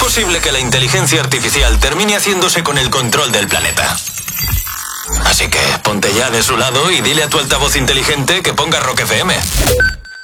posible que la inteligencia artificial termine haciéndose con el control del planeta. Así que ponte ya de su lado y dile a tu altavoz inteligente que ponga Rock FM.